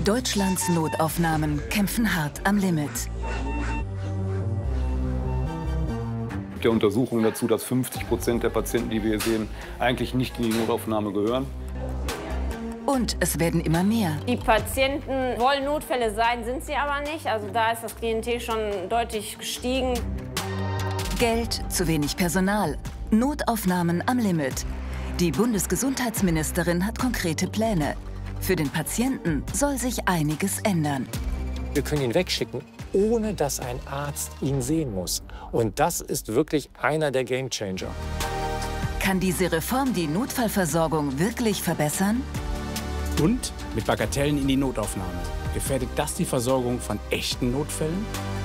Deutschlands Notaufnahmen kämpfen hart am Limit. Es gibt ja Untersuchungen dazu, dass 50% der Patienten, die wir hier sehen, eigentlich nicht in die Notaufnahme gehören. Und es werden immer mehr. Die Patienten wollen Notfälle sein, sind sie aber nicht. Also da ist das Klientel schon deutlich gestiegen. Geld, zu wenig Personal, Notaufnahmen am Limit. Die Bundesgesundheitsministerin hat konkrete Pläne. Für den Patienten soll sich einiges ändern. Wir können ihn wegschicken, ohne dass ein Arzt ihn sehen muss. Und das ist wirklich einer der Gamechanger. Kann diese Reform die Notfallversorgung wirklich verbessern? Und mit Bagatellen in die Notaufnahme. Gefährdet das die Versorgung von echten Notfällen?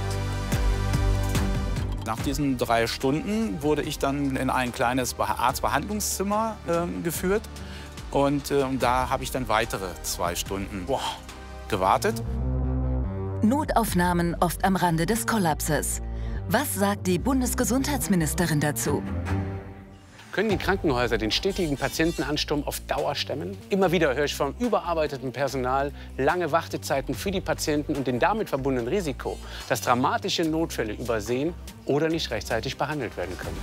Nach diesen 3 Stunden wurde ich dann in ein kleines Arztbehandlungszimmer geführt. Und da habe ich dann weitere 2 Stunden gewartet. Notaufnahmen oft am Rande des Kollapses. Was sagt die Bundesgesundheitsministerin dazu? Können die Krankenhäuser den stetigen Patientenansturm auf Dauer stemmen? Immer wieder höre ich vom überarbeiteten Personal, lange Wartezeiten für die Patienten und den damit verbundenen Risiko, dass dramatische Notfälle übersehen oder nicht rechtzeitig behandelt werden können.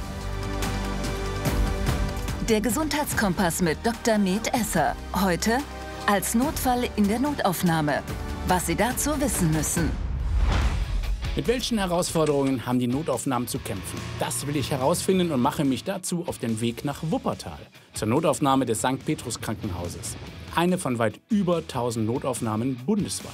Der Gesundheitskompass mit Dr. Med Esser. Heute als Notfall in der Notaufnahme. Was Sie dazu wissen müssen. Mit welchen Herausforderungen haben die Notaufnahmen zu kämpfen? Das will ich herausfinden und mache mich dazu auf den Weg nach Wuppertal, zur Notaufnahme des St. Petrus Krankenhauses. Eine von weit über 1000 Notaufnahmen bundesweit.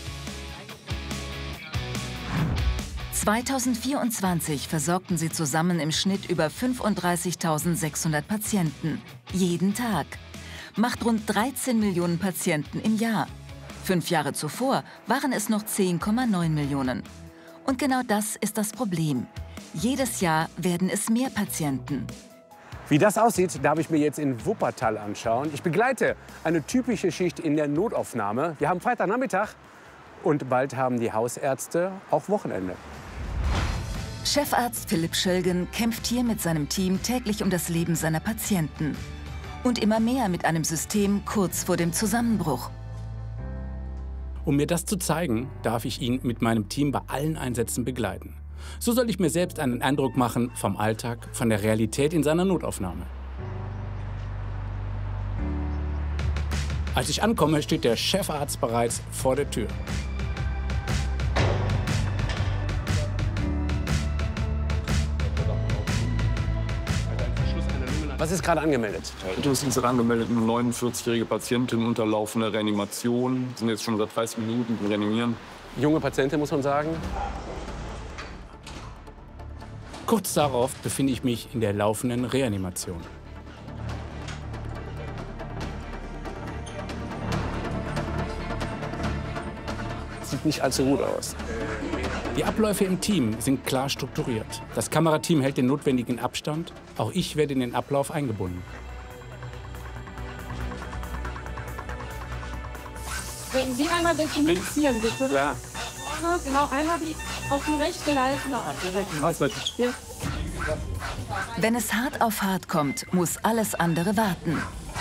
2024 versorgten sie zusammen im Schnitt über 35.600 Patienten. Jeden Tag. Macht rund 13 Millionen Patienten im Jahr. 5 Jahre zuvor waren es noch 10,9 Millionen. Und genau das ist das Problem. Jedes Jahr werden es mehr Patienten. Wie das aussieht, darf ich mir jetzt in Wuppertal anschauen. Ich begleite eine typische Schicht in der Notaufnahme. Wir haben Freitagnachmittag und bald haben die Hausärzte auch Wochenende. Chefarzt Philipp Schölgen kämpft hier mit seinem Team täglich um das Leben seiner Patienten. Und immer mehr mit einem System kurz vor dem Zusammenbruch. Um mir das zu zeigen, darf ich ihn mit meinem Team bei allen Einsätzen begleiten. So soll ich mir selbst einen Eindruck machen vom Alltag, von der Realität in seiner Notaufnahme. Als ich ankomme, steht der Chefarzt bereits vor der Tür. Was ist gerade angemeldet? Es ist angemeldet eine 49-jährige Patientin unter laufender Reanimation. Wir sind jetzt schon seit 30 Minuten im Reanimieren. Junge Patientin, muss man sagen. Kurz darauf befinde ich mich in der laufenden Reanimation. Sieht nicht allzu gut aus. Die Abläufe im Team sind klar strukturiert. Das Kamerateam hält den notwendigen Abstand. Auch ich werde in den Ablauf eingebunden. Wenn Sie einmal dekommunizieren, bitte. Ja. Genau, einmal die auf die rechte Leiste. Ja. Wenn es hart auf hart kommt, muss alles andere warten.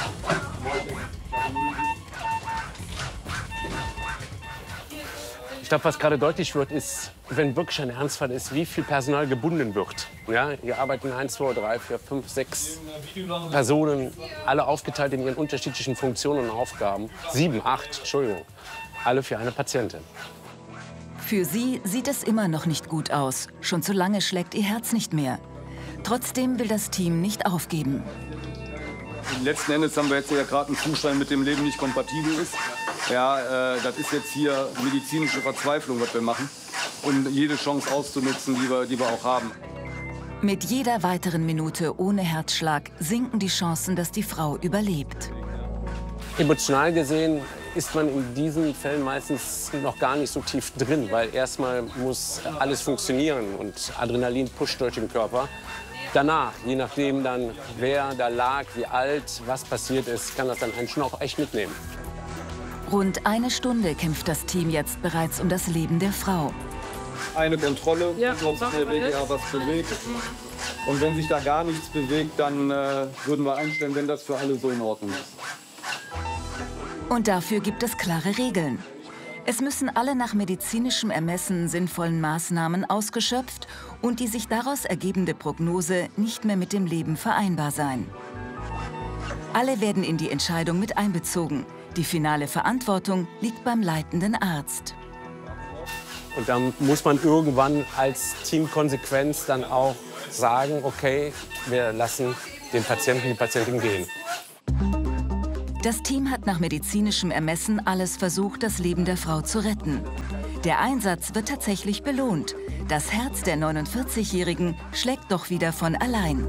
Ich glaube, was gerade deutlich wird, ist, wenn wirklich ein Ernstfall ist, wie viel Personal gebunden wird. Ja, hier arbeiten 1, 2, 3, 4, 5, 6 Personen, alle aufgeteilt in ihren unterschiedlichen Funktionen und Aufgaben. 7, 8, Entschuldigung, alle für eine Patientin. Für sie sieht es immer noch nicht gut aus. Schon zu lange schlägt ihr Herz nicht mehr. Trotzdem will das Team nicht aufgeben. Letzten Endes haben wir jetzt ja gerade einen Zustand, mit dem Leben nicht kompatibel ist. Ja, das ist jetzt hier medizinische Verzweiflung, was wir machen. Und jede Chance auszunutzen, die wir auch haben. Mit jeder weiteren Minute ohne Herzschlag sinken die Chancen, dass die Frau überlebt. Emotional gesehen ist man in diesen Fällen meistens noch gar nicht so tief drin, weil erstmal muss alles funktionieren und Adrenalin pusht durch den Körper. Danach, je nachdem dann, wer da lag, wie alt, was passiert ist, kann das dann einen schon auch echt mitnehmen. Rund eine Stunde kämpft das Team jetzt bereits um das Leben der Frau. Eine Kontrolle, Ja, ob sich was bewegt. Und wenn sich da gar nichts bewegt, dann würden wir einstellen, wenn das für alle so in Ordnung ist. Und dafür gibt es klare Regeln. Es müssen alle nach medizinischem Ermessen sinnvollen Maßnahmen ausgeschöpft und die sich daraus ergebende Prognose nicht mehr mit dem Leben vereinbar sein. Alle werden in die Entscheidung mit einbezogen. Die finale Verantwortung liegt beim leitenden Arzt. Und dann muss man irgendwann als Teamkonsequenz dann auch sagen, okay, wir lassen den Patienten, die Patientin gehen. Das Team hat nach medizinischem Ermessen alles versucht, das Leben der Frau zu retten. Der Einsatz wird tatsächlich belohnt. Das Herz der 49-Jährigen schlägt doch wieder von allein.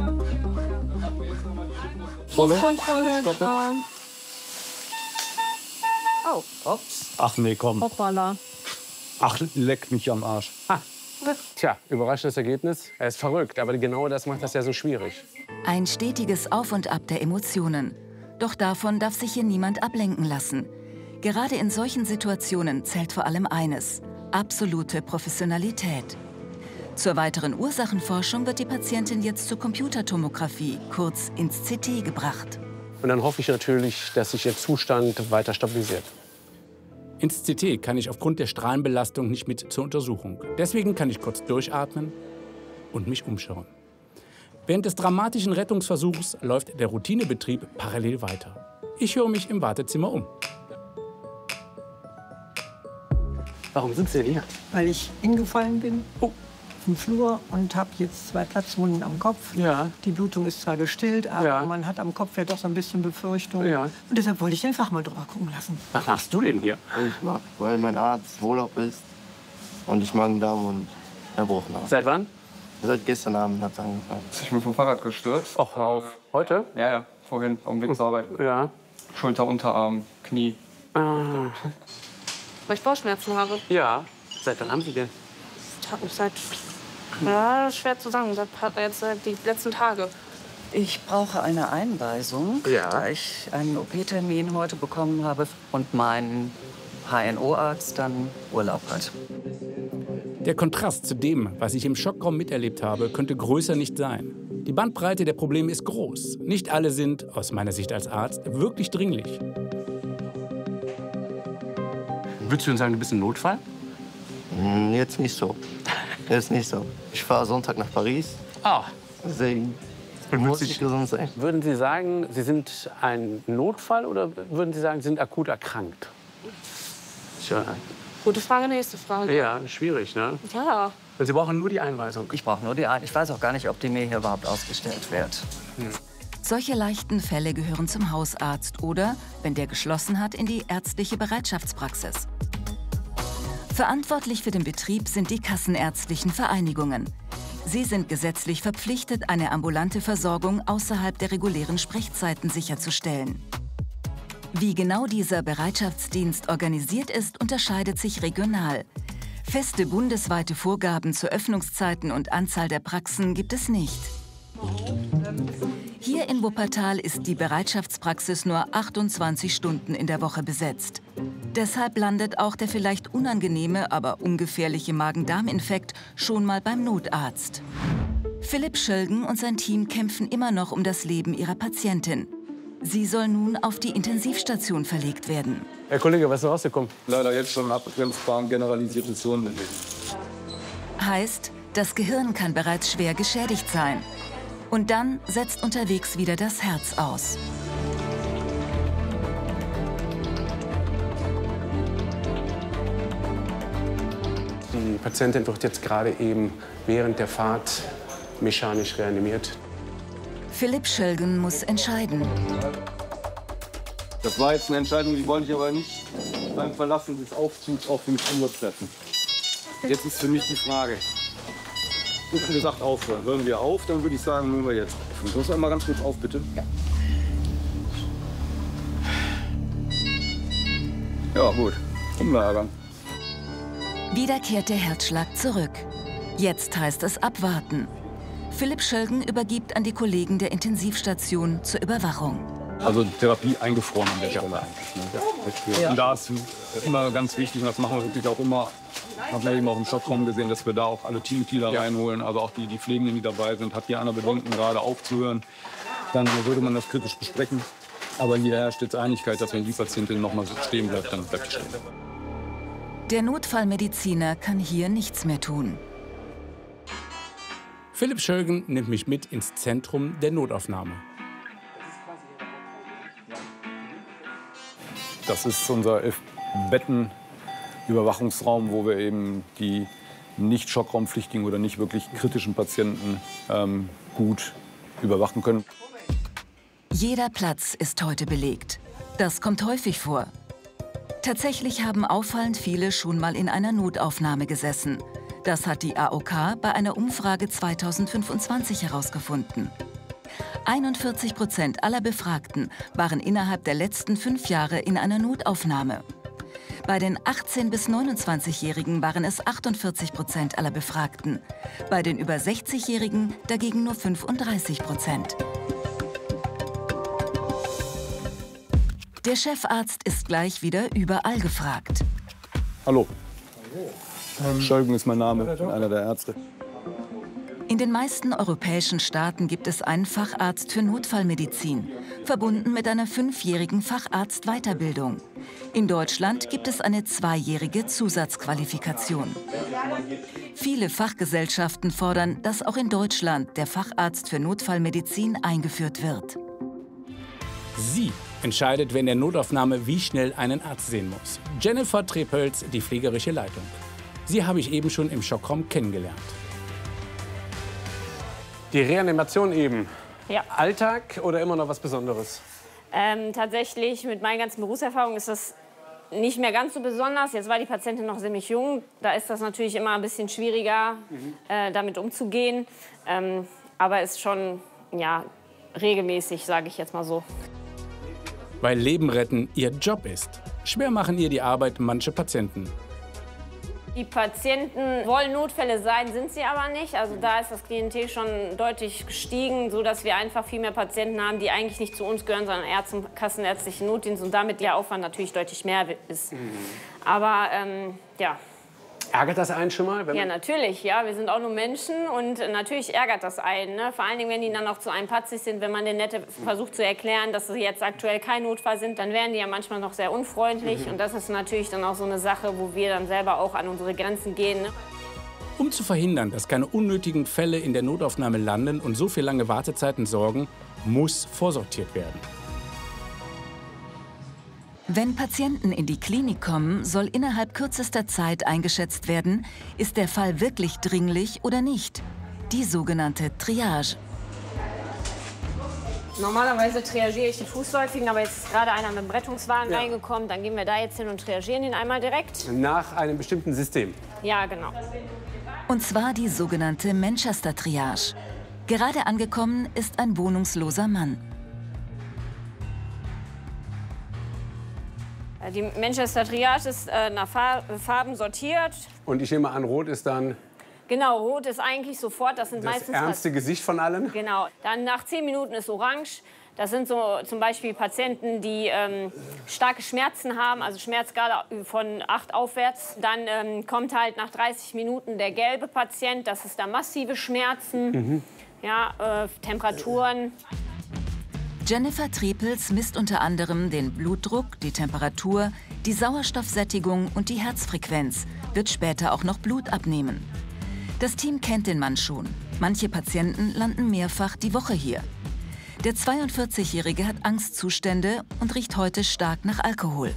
Oh. Ups. Ach nee, komm. Hoppala. Ach, leck mich am Arsch. Tja, überraschendes Ergebnis. Er ist verrückt, aber genau das macht das ja so schwierig. Ein stetiges Auf und Ab der Emotionen. Doch davon darf sich hier niemand ablenken lassen. Gerade in solchen Situationen zählt vor allem eines: absolute Professionalität. Zur weiteren Ursachenforschung wird die Patientin jetzt zur Computertomographie, kurz ins CT, gebracht. Und dann hoffe ich natürlich, dass sich ihr Zustand weiter stabilisiert. Ins CT kann ich aufgrund der Strahlenbelastung nicht mit zur Untersuchung. Deswegen kann ich kurz durchatmen und mich umschauen. Während des dramatischen Rettungsversuchs läuft der Routinebetrieb parallel weiter. Ich höre mich im Wartezimmer um. Warum sind Sie denn hier? Weil ich hingefallen bin im Flur und habe jetzt 2 Platzwunden am Kopf. Ja. Die Blutung ist zwar gestillt, aber man hat am Kopf ja doch so ein bisschen Befürchtung. Ja. Und deshalb wollte ich den Fachmann drüber gucken lassen. Was machst du denn hier? Ich mach, weil mein Arzt Urlaub ist und ich Magen-Darm und erbrochen habe. Seit wann? Seit gestern Abend hat es angefangen. Ich bin vom Fahrrad gestürzt. Och, auf. Heute? Ja, vorhin auf dem Weg zur Arbeit. Ja. Schulter, Unterarm, Knie. Weil ich Bauchschmerzen habe. Ja. Seit wann haben Sie denn? Ja, schwer zu sagen. Seit die letzten Tage. Ich brauche eine Einweisung, da ich einen OP-Termin heute bekommen habe und mein HNO-Arzt dann Urlaub hat. Der Kontrast zu dem, was ich im Schockraum miterlebt habe, könnte größer nicht sein. Die Bandbreite der Probleme ist groß. Nicht alle sind, aus meiner Sicht als Arzt, wirklich dringlich. Würdest du denn sagen, du bist ein Notfall? Jetzt nicht so. Jetzt nicht so. Ich fahre Sonntag nach Paris. Deswegen muss ich gesund sein. Würden Sie sagen, Sie sind ein Notfall oder würden Sie sagen, Sie sind akut erkrankt? Tja. Gute Frage, nächste Frage. Ja, schwierig, ne? Ja. Sie brauchen nur die Einweisung. Ich brauche nur die Einweisung. Ich weiß auch gar nicht, ob die mir hier überhaupt ausgestellt wird. Solche leichten Fälle gehören zum Hausarzt oder, wenn der geschlossen hat, in die ärztliche Bereitschaftspraxis. Verantwortlich für den Betrieb sind die kassenärztlichen Vereinigungen. Sie sind gesetzlich verpflichtet, eine ambulante Versorgung außerhalb der regulären Sprechzeiten sicherzustellen. Wie genau dieser Bereitschaftsdienst organisiert ist, unterscheidet sich regional. Feste bundesweite Vorgaben zu Öffnungszeiten und Anzahl der Praxen gibt es nicht. Hier in Wuppertal ist die Bereitschaftspraxis nur 28 Stunden in der Woche besetzt. Deshalb landet auch der vielleicht unangenehme, aber ungefährliche Magen-Darm-Infekt schon mal beim Notarzt. Philipp Schölgen und sein Team kämpfen immer noch um das Leben ihrer Patientin. Sie soll nun auf die Intensivstation verlegt werden. Herr Kollege, was ist rausgekommen? Leider jetzt schon abgrenzbar generalisiertes Hirnblut. Heißt, das Gehirn kann bereits schwer geschädigt sein. Und dann setzt unterwegs wieder das Herz aus. Die Patientin wird jetzt gerade eben während der Fahrt mechanisch reanimiert. Philipp Schölgen muss entscheiden. Das war jetzt eine Entscheidung, die wollte ich aber nicht beim Verlassen des Aufzugs auch für mich treffen. Jetzt ist für mich die Frage. Du hast gesagt, aufhören. Hören wir auf, dann würde ich sagen, hören wir jetzt auf. Du musst einmal ganz kurz auf, bitte. Ja, gut. Umlagern. Wieder kehrt der Herzschlag zurück. Jetzt heißt es abwarten. Philipp Schölgen übergibt an die Kollegen der Intensivstation zur Überwachung. Also Therapie eingefroren an der Stelle eigentlich. Ne? Ja. Und da ist immer ganz wichtig, und das machen wir wirklich auch immer, haben wir eben auch im Schockraum gesehen, dass wir da auch alle Teammitglieder reinholen, also auch die Pflegenden, die dabei sind. Hat hier einer Bedenken, gerade aufzuhören, dann würde man das kritisch besprechen. Aber hier herrscht jetzt Einigkeit, dass wenn die Patientin noch mal stehen bleibt, dann bleibt sie stehen. Der Notfallmediziner kann hier nichts mehr tun. Philipp Schölgen nimmt mich mit ins Zentrum der Notaufnahme. Das ist unser 11-Betten-Überwachungsraum, wo wir eben die nicht schockraumpflichtigen oder nicht wirklich kritischen Patienten gut überwachen können. Jeder Platz ist heute belegt. Das kommt häufig vor. Tatsächlich haben auffallend viele schon mal in einer Notaufnahme gesessen. Das hat die AOK bei einer Umfrage 2025 herausgefunden. 41% aller Befragten waren innerhalb der letzten 5 Jahre in einer Notaufnahme. Bei den 18- bis 29-Jährigen waren es 48% aller Befragten. Bei den über 60-Jährigen dagegen nur 35%. Der Chefarzt ist gleich wieder überall gefragt. Hallo. Schölgen ist mein Name, ich bin einer der Ärzte. In den meisten europäischen Staaten gibt es einen Facharzt für Notfallmedizin, verbunden mit einer 5-jährigen Facharztweiterbildung. In Deutschland gibt es eine 2-jährige Zusatzqualifikation. Viele Fachgesellschaften fordern, dass auch in Deutschland der Facharzt für Notfallmedizin eingeführt wird. Sie entscheidet, wer in der Notaufnahme wie schnell einen Arzt sehen muss. Jennifer Trepels, die pflegerische Leitung. Sie habe ich eben schon im Schockraum kennengelernt. Die Reanimation eben. Ja. Alltag oder immer noch was Besonderes? Tatsächlich, mit meinen ganzen Berufserfahrungen ist das nicht mehr ganz so besonders. Jetzt war die Patientin noch ziemlich jung. Da ist das natürlich immer ein bisschen schwieriger, damit umzugehen. Aber ist schon ja, regelmäßig, sage ich jetzt mal so. Weil Leben retten ihr Job ist. Schwer machen ihr die Arbeit manche Patienten. Die Patienten wollen Notfälle sein, sind sie aber nicht. Also da ist das Klientel schon deutlich gestiegen, sodass wir einfach viel mehr Patienten haben, die eigentlich nicht zu uns gehören, sondern eher zum kassenärztlichen Notdienst und damit der Aufwand natürlich deutlich mehr ist. Aber ja. Ärgert das einen schon mal? Ja, natürlich. Ja, wir sind auch nur Menschen und natürlich ärgert das einen. Ne? Vor allen Dingen, wenn die dann auch zu einem patzig sind, wenn man denen nett versucht zu erklären, dass sie jetzt aktuell kein Notfall sind, dann wären die ja manchmal noch sehr unfreundlich. Und das ist natürlich dann auch so eine Sache, wo wir dann selber auch an unsere Grenzen gehen. Ne? Um zu verhindern, dass keine unnötigen Fälle in der Notaufnahme landen und so viel lange Wartezeiten sorgen, muss vorsortiert werden. Wenn Patienten in die Klinik kommen, soll innerhalb kürzester Zeit eingeschätzt werden, ist der Fall wirklich dringlich oder nicht. Die sogenannte Triage. Normalerweise triagiere ich die Fußläufigen, aber jetzt ist gerade einer mit dem Rettungswagen reingekommen. Dann gehen wir da jetzt hin und triagieren ihn einmal direkt. Nach einem bestimmten System? Ja, genau. Und zwar die sogenannte Manchester-Triage. Gerade angekommen ist ein wohnungsloser Mann. Die Manchester Triage ist nach Farben sortiert. Und ich nehme an, Rot ist dann... Genau, Rot ist eigentlich sofort, das sind meistens... Das ernste Gesicht von allen? Genau. Dann nach 10 Minuten ist Orange. Das sind so zum Beispiel Patienten, die starke Schmerzen haben, also Schmerzskala von 8 aufwärts. Dann kommt halt nach 30 Minuten der gelbe Patient, das ist da massive Schmerzen, ja, Temperaturen. Jennifer Trepels misst unter anderem den Blutdruck, die Temperatur, die Sauerstoffsättigung und die Herzfrequenz, wird später auch noch Blut abnehmen. Das Team kennt den Mann schon. Manche Patienten landen mehrfach die Woche hier. Der 42-Jährige hat Angstzustände und riecht heute stark nach Alkohol.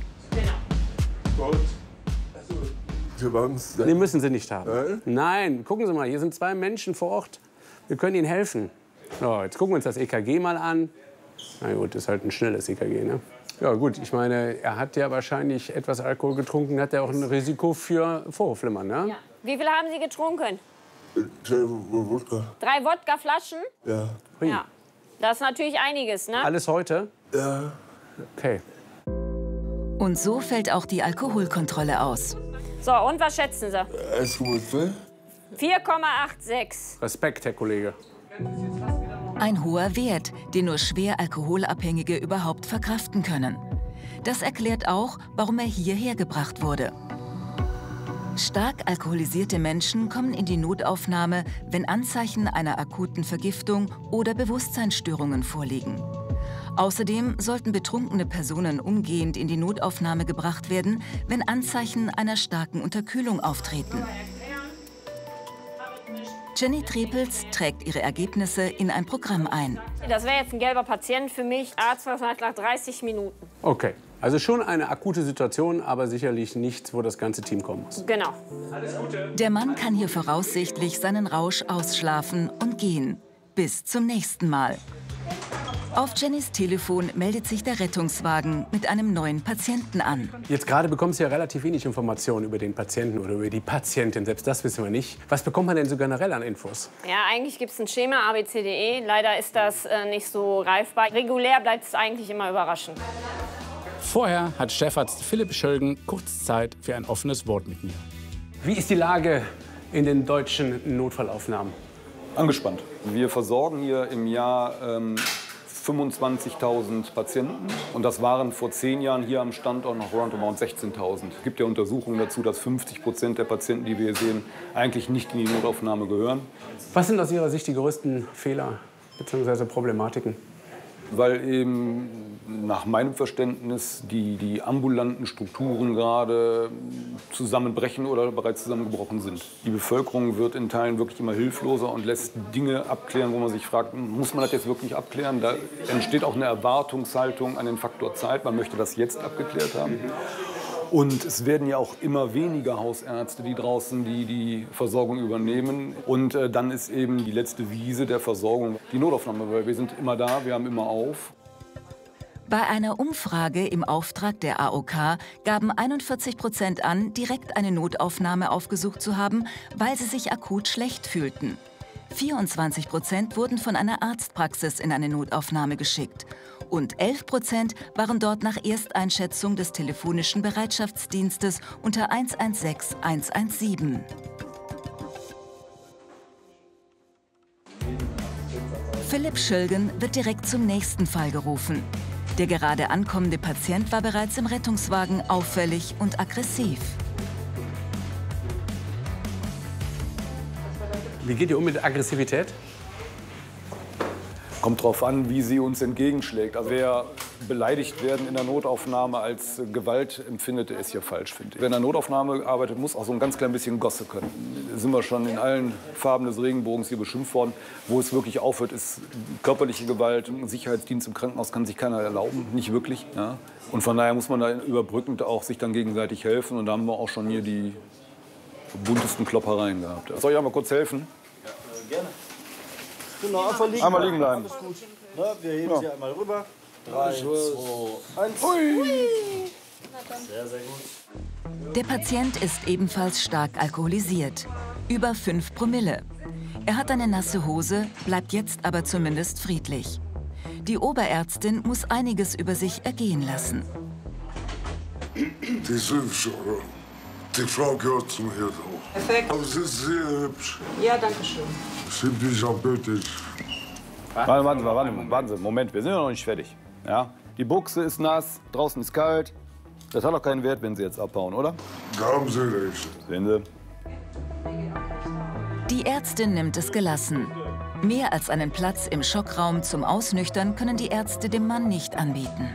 Die müssen Sie nicht haben. Nein, gucken Sie mal, hier sind 2 Menschen vor Ort. Wir können Ihnen helfen. So, jetzt gucken wir uns das EKG mal an. Na gut, das ist halt ein schnelles EKG, ne? Ja gut, ich meine, er hat ja wahrscheinlich etwas Alkohol getrunken, hat er auch ein Risiko für Vorhofflimmern, ne? Ja. Wie viel haben Sie getrunken? 3 Wodka. 3 Wodkaflaschen? Ja. Ja. Das ist natürlich einiges, ne? Alles heute? Ja. Okay. Und so fällt auch die Alkoholkontrolle aus. So, und was schätzen Sie? 1,2. 4,86. Respekt, Herr Kollege. Ein hoher Wert, den nur schwer Alkoholabhängige überhaupt verkraften können. Das erklärt auch, warum er hierher gebracht wurde. Stark alkoholisierte Menschen kommen in die Notaufnahme, wenn Anzeichen einer akuten Vergiftung oder Bewusstseinsstörungen vorliegen. Außerdem sollten betrunkene Personen umgehend in die Notaufnahme gebracht werden, wenn Anzeichen einer starken Unterkühlung auftreten. Jenny Trepels trägt ihre Ergebnisse in ein Programm ein. Das wäre jetzt ein gelber Patient für mich. Arzt nach 30 Minuten. Okay, also schon eine akute Situation, aber sicherlich nichts, wo das ganze Team kommen muss. Genau. Der Mann kann hier voraussichtlich seinen Rausch ausschlafen und gehen. Bis zum nächsten Mal. Auf Jennys Telefon meldet sich der Rettungswagen mit einem neuen Patienten an. Jetzt gerade bekommst du ja relativ wenig Informationen über den Patienten oder über die Patientin. Selbst das wissen wir nicht. Was bekommt man denn so generell an Infos? Ja, eigentlich gibt es ein Schema ABCDE. Leider ist das nicht so greifbar. Regulär bleibt es eigentlich immer überraschend. Vorher hat Chefarzt Philipp Schölgen kurz Zeit für ein offenes Wort mit mir. Wie ist die Lage in den deutschen Notfallaufnahmen? Angespannt. Wir versorgen hier im Jahr 25.000 Patienten. Und das waren vor 10 Jahren hier am Standort noch roundabout 16.000. Es gibt ja Untersuchungen dazu, dass 50% der Patienten, die wir hier sehen, eigentlich nicht in die Notaufnahme gehören. Was sind aus Ihrer Sicht die größten Fehler bzw. Problematiken? Weil eben nach meinem Verständnis die ambulanten Strukturen gerade zusammenbrechen oder bereits zusammengebrochen sind. Die Bevölkerung wird in Teilen wirklich immer hilfloser und lässt Dinge abklären, wo man sich fragt, muss man das jetzt wirklich abklären? Da entsteht auch eine Erwartungshaltung an den Faktor Zeit. Man möchte das jetzt abgeklärt haben. Und es werden ja auch immer weniger Hausärzte, die draußen die Versorgung übernehmen. Und dann ist eben die letzte Wiese der Versorgung die Notaufnahme, weil wir sind immer da, wir haben immer auf. Bei einer Umfrage im Auftrag der AOK gaben 41% an, direkt eine Notaufnahme aufgesucht zu haben, weil sie sich akut schlecht fühlten. 24% wurden von einer Arztpraxis in eine Notaufnahme geschickt. Und 11% waren dort nach Ersteinschätzung des telefonischen Bereitschaftsdienstes unter 116 117. Philipp Schölgen wird direkt zum nächsten Fall gerufen. Der gerade ankommende Patient war bereits im Rettungswagen auffällig und aggressiv. Wie geht ihr um mit Aggressivität? Kommt darauf an, wie sie uns entgegenschlägt. Also wer beleidigt werden in der Notaufnahme als Gewalt empfindet, der ist hier falsch, finde ich. Wer in der Notaufnahme arbeitet, muss auch so ein ganz klein bisschen Gosse können. Da sind wir schon in allen Farben des Regenbogens hier beschimpft worden. Wo es wirklich aufhört, ist körperliche Gewalt. Ein Sicherheitsdienst im Krankenhaus kann sich keiner erlauben, nicht wirklich. Ja. Und von daher muss man da überbrückend auch sich dann gegenseitig helfen. Und da haben wir auch schon hier die buntesten Kloppereien gehabt. Soll ich einmal kurz helfen? Ja, gerne. Genau, einmal liegen bleiben. Alles gut. Na, wir heben sie einmal rüber. 3, 2, 1. Hui. Sehr, sehr gut. Der Patient ist ebenfalls stark alkoholisiert. Über 5 Promille. Er hat eine nasse Hose, bleibt jetzt aber zumindest friedlich. Die Oberärztin muss einiges über sich ergehen lassen. Die sind schon. Die Frau gehört zum Herd auch. Perfekt. Aber sie ist sehr hübsch. Ja, danke schön. Ziemlich abbildlich. Warten Sie, Moment, wir sind ja noch nicht fertig. Ja? Die Buchse ist nass, draußen ist kalt. Das hat doch keinen Wert, wenn Sie jetzt abhauen, oder? Da haben Sie recht. Sehen Sie? Die Ärztin nimmt es gelassen. Mehr als einen Platz im Schockraum zum Ausnüchtern können die Ärzte dem Mann nicht anbieten.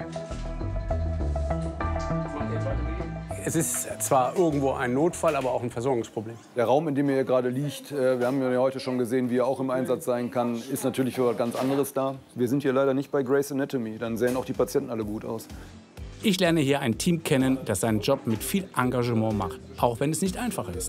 Es ist zwar irgendwo ein Notfall, aber auch ein Versorgungsproblem. Der Raum, in dem er hier gerade liegt, wir haben ja heute schon gesehen, wie er auch im Einsatz sein kann, ist natürlich für was ganz anderes da. Wir sind hier leider nicht bei Grey's Anatomy, dann sehen auch die Patienten alle gut aus. Ich lerne hier ein Team kennen, das seinen Job mit viel Engagement macht, auch wenn es nicht einfach ist.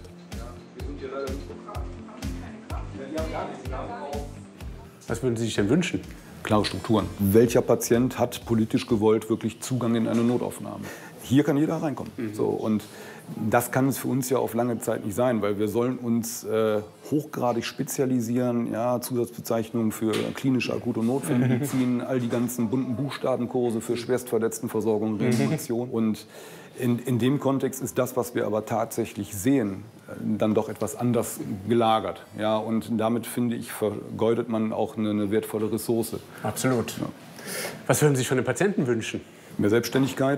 Was würden Sie sich denn wünschen? Klare Strukturen. Welcher Patient hat politisch gewollt wirklich Zugang in eine Notaufnahme? Hier kann jeder reinkommen. So, und das kann es für uns ja auf lange Zeit nicht sein, weil wir sollen uns hochgradig spezialisieren, ja, Zusatzbezeichnungen für klinische Akut- und Notfallmedizin, all die ganzen bunten Buchstabenkurse für Schwerstverletztenversorgung, Reanimation. Und in dem Kontext ist das, was wir aber tatsächlich sehen, dann doch etwas anders gelagert. Ja, und damit, finde ich, vergeudet man auch eine wertvolle Ressource. Absolut. Ja. Was würden Sie sich von den Patienten wünschen? Mehr Selbstständigkeit,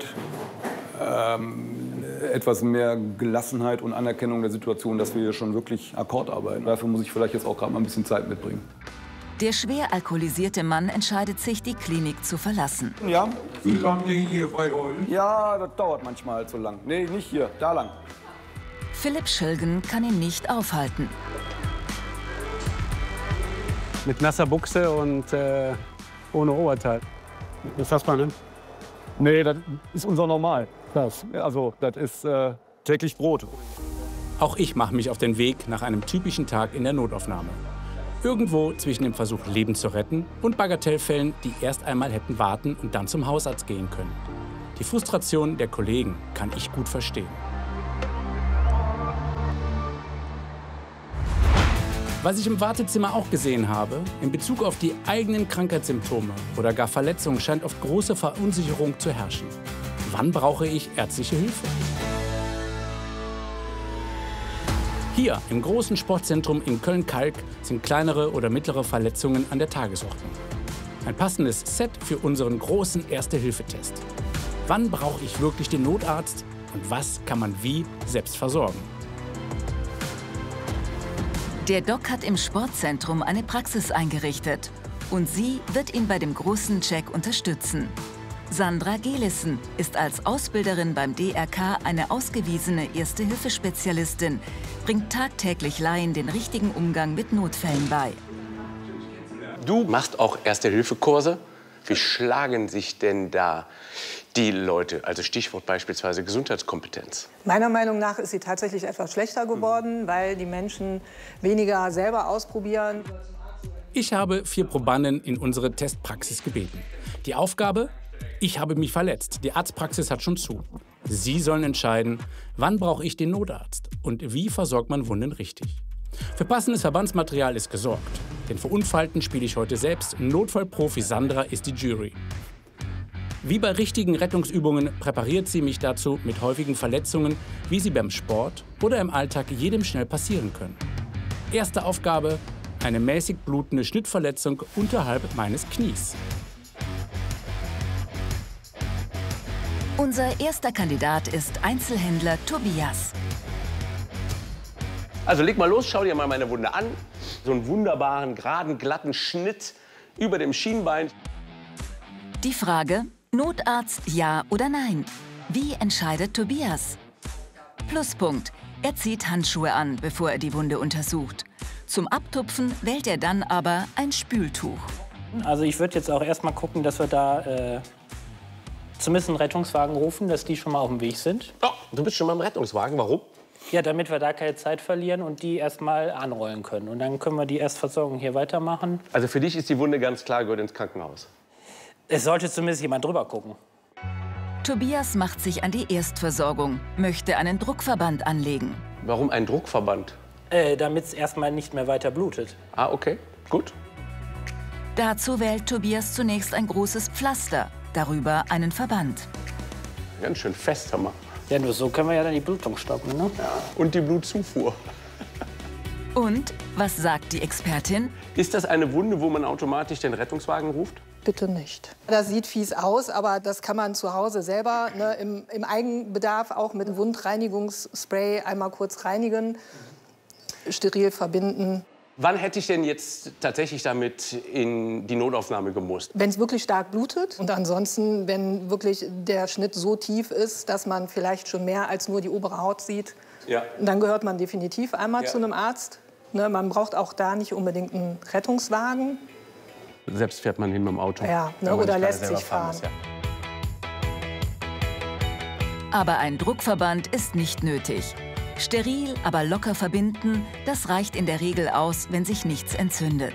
etwas mehr Gelassenheit und Anerkennung der Situation, dass wir hier schon wirklich Akkord arbeiten. Dafür muss ich vielleicht jetzt auch gerade mal ein bisschen Zeit mitbringen. Der schwer alkoholisierte Mann entscheidet sich, die Klinik zu verlassen. Ja? Wie lange liegen hier bei euch? Ja, das dauert manchmal halt so lang. Nee, nicht hier, da lang. Philipp Schilgen kann ihn nicht aufhalten. Mit nasser Buchse und ohne Oberteil. Das fasst man, ne? Nee, das ist unser Normal. Also, das ist täglich Brot. Auch ich mache mich auf den Weg nach einem typischen Tag in der Notaufnahme. Irgendwo zwischen dem Versuch, Leben zu retten und Bagatellfällen, die erst einmal hätten warten und dann zum Hausarzt gehen können. Die Frustration der Kollegen kann ich gut verstehen. Was ich im Wartezimmer auch gesehen habe, in Bezug auf die eigenen Krankheitssymptome oder gar Verletzungen scheint oft große Verunsicherung zu herrschen. Wann brauche ich ärztliche Hilfe? Hier im großen Sportzentrum in Köln-Kalk sind kleinere oder mittlere Verletzungen an der Tagesordnung. Ein passendes Set für unseren großen Erste-Hilfe-Test. Wann brauche ich wirklich den Notarzt und was kann man wie selbst versorgen? Der Doc hat im Sportzentrum eine Praxis eingerichtet und sie wird ihn bei dem großen Check unterstützen. Sandra Gelissen ist als Ausbilderin beim DRK eine ausgewiesene Erste-Hilfe-Spezialistin, bringt tagtäglich Laien den richtigen Umgang mit Notfällen bei. Du machst auch Erste-Hilfe-Kurse. Wie schlagen sich denn da die Leute? Also Stichwort beispielsweise Gesundheitskompetenz. Meiner Meinung nach ist sie tatsächlich etwas schlechter geworden, weil die Menschen weniger selber ausprobieren. Ich habe 4 Probanden in unsere Testpraxis gebeten. Die Aufgabe? Ich habe mich verletzt. Die Arztpraxis hat schon zu. Sie sollen entscheiden, wann brauche ich den Notarzt und wie versorgt man Wunden richtig. Für passendes Verbandsmaterial ist gesorgt. Den Verunfallten spiele ich heute selbst. Notfallprofi Sandra ist die Jury. Wie bei richtigen Rettungsübungen präpariert sie mich dazu mit häufigen Verletzungen, wie sie beim Sport oder im Alltag jedem schnell passieren können. Erste Aufgabe: eine mäßig blutende Schnittverletzung unterhalb meines Knies. Unser erster Kandidat ist Einzelhändler Tobias. Also leg mal los, schau dir mal meine Wunde an. So einen wunderbaren, geraden, glatten Schnitt über dem Schienbein. Die Frage: Notarzt ja oder nein? Wie entscheidet Tobias? Pluspunkt: er zieht Handschuhe an, bevor er die Wunde untersucht. Zum Abtupfen wählt er dann aber ein Spültuch. Also ich würde jetzt auch erst mal gucken, dass wir da zumindest einen Rettungswagen rufen, dass die schon mal auf dem Weg sind. Oh, du bist schon mal im Rettungswagen, warum? Ja, damit wir da keine Zeit verlieren und die erst mal anrollen können. Und dann können wir die Erstversorgung hier weitermachen. Also für dich ist die Wunde ganz klar, gehört ins Krankenhaus. Es sollte zumindest jemand drüber gucken. Tobias macht sich an die Erstversorgung, möchte einen Druckverband anlegen. Warum ein Druckverband? Damit es erstmal nicht mehr weiter blutet. Ah, okay, gut. Dazu wählt Tobias zunächst ein großes Pflaster, darüber einen Verband. Ganz schön fest, Hammer. Ja, nur so können wir ja dann die Blutung stoppen, ne? Ja. Und die Blutzufuhr. Und, was sagt die Expertin? Ist das eine Wunde, wo man automatisch den Rettungswagen ruft? Bitte nicht. Das sieht fies aus, aber das kann man zu Hause selber, ne, im Eigenbedarf auch mit Wundreinigungsspray einmal kurz reinigen, steril verbinden. Wann hätte ich denn jetzt tatsächlich damit in die Notaufnahme gemusst? Wenn es wirklich stark blutet und ansonsten, wenn wirklich der Schnitt so tief ist, dass man vielleicht schon mehr als nur die obere Haut sieht, ja, dann gehört man definitiv einmal zu einem Arzt. Ne, man braucht auch da nicht unbedingt einen Rettungswagen. Selbst fährt man hin mit dem Auto. Ja, ne, oder lässt sich fahren. Muss, ja. Aber ein Druckverband ist nicht nötig. Steril, aber locker verbinden, das reicht in der Regel aus, wenn sich nichts entzündet.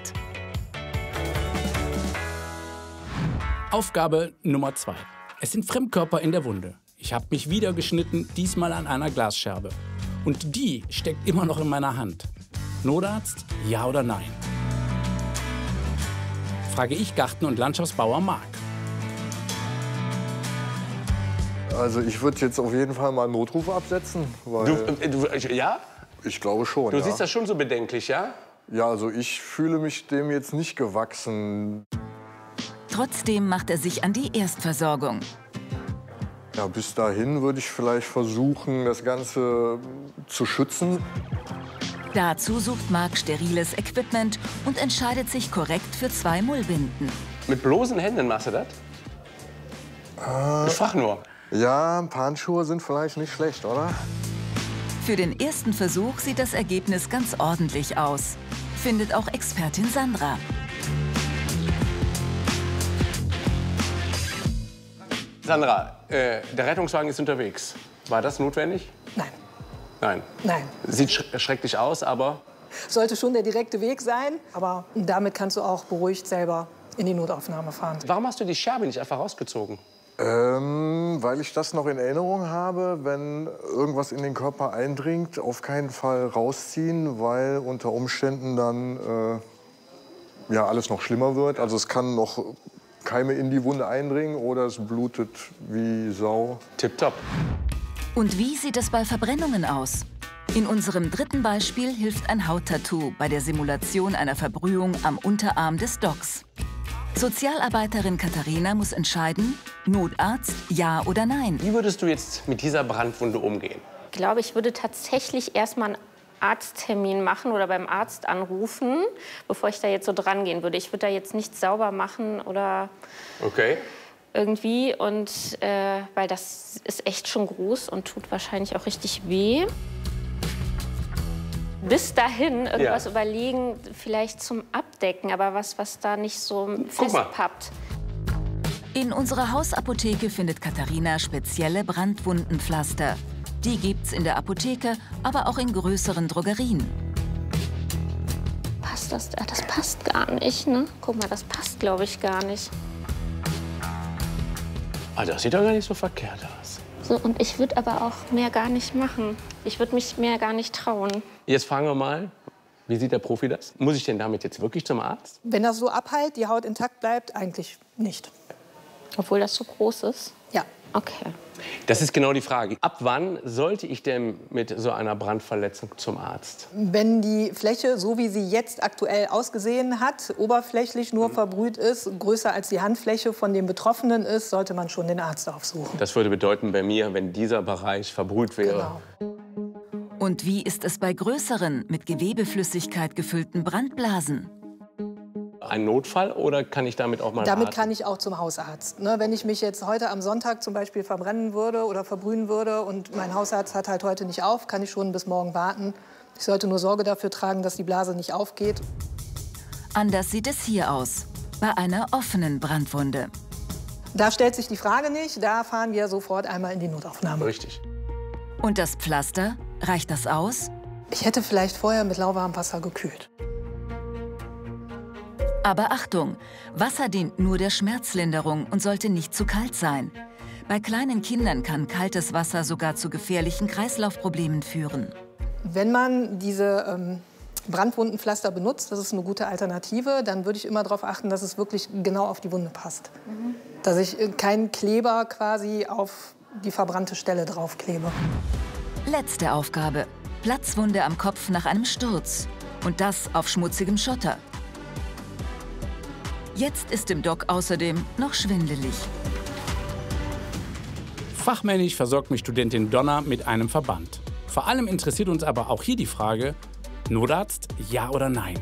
Aufgabe Nummer 2. Es sind Fremdkörper in der Wunde. Ich habe mich wieder geschnitten, diesmal an einer Glasscherbe. Und die steckt immer noch in meiner Hand. Notarzt, ja oder nein? Frage ich Garten- und Landschaftsbauer Marc. Also ich würde jetzt auf jeden Fall mal einen Notruf absetzen. Weil ja? Ich glaube schon, Du siehst das schon so bedenklich, ja? Ja, also ich fühle mich dem jetzt nicht gewachsen. Trotzdem macht er sich an die Erstversorgung. Ja, bis dahin würde ich vielleicht versuchen, das Ganze zu schützen. Dazu sucht Marc steriles Equipment und entscheidet sich korrekt für 2 Mullbinden. Mit bloßen Händen machst du das? Ich frag nur. Ja, ein paar Handschuhe sind vielleicht nicht schlecht, oder? Für den ersten Versuch sieht das Ergebnis ganz ordentlich aus, findet auch Expertin Sandra. Sandra, der Rettungswagen ist unterwegs. War das notwendig? Nein. Nein. Nein. Sieht schrecklich aus, aber... Sollte schon der direkte Weg sein, aber damit kannst du auch beruhigt selber in die Notaufnahme fahren. Warum hast du die Scherbe nicht einfach rausgezogen? Weil ich das noch in Erinnerung habe, wenn irgendwas in den Körper eindringt, auf keinen Fall rausziehen, weil unter Umständen dann ja, alles noch schlimmer wird. Also es kann noch Keime in die Wunde eindringen oder es blutet wie Sau. Tipptopp. Und wie sieht es bei Verbrennungen aus? In unserem dritten Beispiel hilft ein Hauttattoo bei der Simulation einer Verbrühung am Unterarm des Docs. Sozialarbeiterin Katharina muss entscheiden, Notarzt, ja oder nein. Wie würdest du jetzt mit dieser Brandwunde umgehen? Ich glaube, ich würde tatsächlich erstmal einen Arzttermin machen oder beim Arzt anrufen, bevor ich da jetzt so dran gehen würde. Ich würde da jetzt nichts sauber machen oder irgendwie. Und weil das ist echt schon groß und tut wahrscheinlich auch richtig weh. Bis dahin irgendwas überlegen, vielleicht zum Abdecken, aber was da nicht so festpappt. In unserer Hausapotheke findet Katharina spezielle Brandwundenpflaster. Die gibt's in der Apotheke, aber auch in größeren Drogerien. Passt das? Das passt gar nicht, ne? Guck mal, das passt, glaube ich, gar nicht. Ah, das sieht doch gar nicht so verkehrt aus. So, und ich würde aber auch mehr gar nicht machen. Ich würde mich mehr gar nicht trauen. Jetzt fragen wir mal, wie sieht der Profi das? Muss ich denn damit jetzt wirklich zum Arzt? Wenn das so abheilt, die Haut intakt bleibt, eigentlich nicht. Obwohl das so groß ist? Ja. Okay. Das ist genau die Frage. Ab wann sollte ich denn mit so einer Brandverletzung zum Arzt? Wenn die Fläche, so wie sie jetzt aktuell ausgesehen hat, oberflächlich nur verbrüht ist, größer als die Handfläche von dem Betroffenen ist, sollte man schon den Arzt aufsuchen. Das würde bedeuten bei mir, wenn dieser Bereich verbrüht wäre. Genau. Und wie ist es bei größeren, mit Gewebeflüssigkeit gefüllten Brandblasen? Ein Notfall oder kann ich damit auch mal Damit raten? kann ich auch zum Hausarzt. Ne, wenn ich mich jetzt heute am Sonntag zum Beispiel verbrennen würde oder verbrühen würde und mein Hausarzt hat halt heute nicht auf, kann ich schon bis morgen warten. Ich sollte nur Sorge dafür tragen, dass die Blase nicht aufgeht. Anders sieht es hier aus, bei einer offenen Brandwunde. Da stellt sich die Frage nicht, da fahren wir sofort einmal in die Notaufnahme. Richtig. Und das Pflaster, reicht das aus? Ich hätte vielleicht vorher mit lauwarmem Wasser gekühlt. Aber Achtung, Wasser dient nur der Schmerzlinderung und sollte nicht zu kalt sein. Bei kleinen Kindern kann kaltes Wasser sogar zu gefährlichen Kreislaufproblemen führen. Wenn man diese Brandwundenpflaster benutzt, das ist eine gute Alternative, dann würde ich immer darauf achten, dass es wirklich genau auf die Wunde passt. Dass ich keinen Kleber quasi auf die verbrannte Stelle draufklebe. Letzte Aufgabe, Platzwunde am Kopf nach einem Sturz. Und das auf schmutzigem Schotter. Jetzt ist dem Doc außerdem noch schwindelig. Fachmännisch versorgt mich Studentin Donna mit einem Verband. Vor allem interessiert uns aber auch hier die Frage, Notarzt, ja oder nein?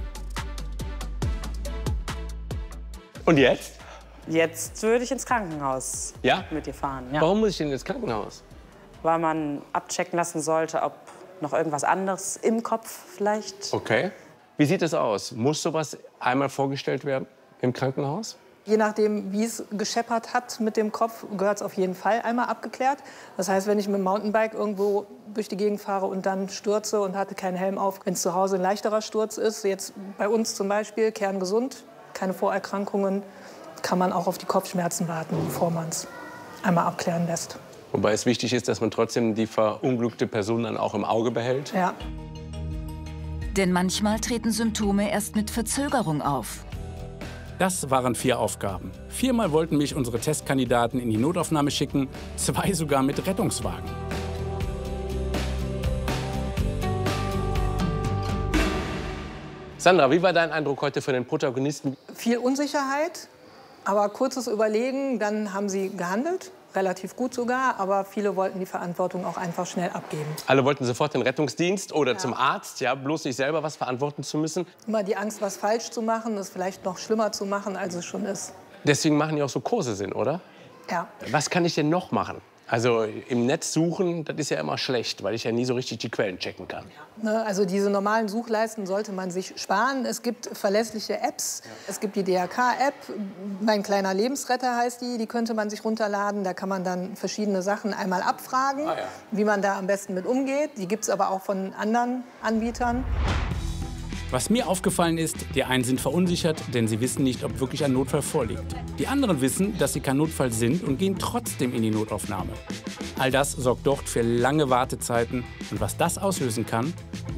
Und jetzt? Jetzt würde ich ins Krankenhaus mit dir fahren. Ja. Warum muss ich denn ins Krankenhaus? Weil man abchecken lassen sollte, ob noch irgendwas anderes im Kopf vielleicht. Okay. Wie sieht es aus? Muss sowas einmal vorgestellt werden im Krankenhaus? Je nachdem, wie es gescheppert hat mit dem Kopf, gehört es auf jeden Fall einmal abgeklärt. Das heißt, wenn ich mit dem Mountainbike irgendwo durch die Gegend fahre und dann stürze und hatte keinen Helm auf, wenn es zu Hause ein leichterer Sturz ist, jetzt bei uns zum Beispiel, kerngesund, keine Vorerkrankungen, kann man auch auf die Kopfschmerzen warten, bevor man es einmal abklären lässt. Wobei es wichtig ist, dass man trotzdem die verunglückte Person dann auch im Auge behält. Ja. Denn manchmal treten Symptome erst mit Verzögerung auf. Das waren 4 Aufgaben. 4-mal wollten mich unsere Testkandidaten in die Notaufnahme schicken, 2 sogar mit Rettungswagen. Sandra, wie war dein Eindruck heute von den Protagonisten? Viel Unsicherheit, aber kurzes Überlegen, dann haben sie gehandelt. relativ gut sogar, aber viele wollten die Verantwortung auch einfach schnell abgeben. Alle wollten sofort den Rettungsdienst oder zum Arzt, ja, bloß nicht selber was verantworten zu müssen. Immer die Angst, was falsch zu machen, es vielleicht noch schlimmer zu machen, als es schon ist. Deswegen machen ja auch so Kurse Sinn, oder? Ja. Was kann ich denn noch machen? Also im Netz suchen, das ist ja immer schlecht, weil ich ja nie so richtig die Quellen checken kann. Also diese normalen Suchleisten sollte man sich sparen. Es gibt verlässliche Apps. Es gibt die DRK-App, Mein kleiner Lebensretter heißt die. Die könnte man sich runterladen. Da kann man dann verschiedene Sachen einmal abfragen, wie man da am besten mit umgeht. Die gibt es aber auch von anderen Anbietern. Was mir aufgefallen ist, die einen sind verunsichert, denn sie wissen nicht, ob wirklich ein Notfall vorliegt. Die anderen wissen, dass sie kein Notfall sind und gehen trotzdem in die Notaufnahme. All das sorgt dort für lange Wartezeiten. Und was das auslösen kann,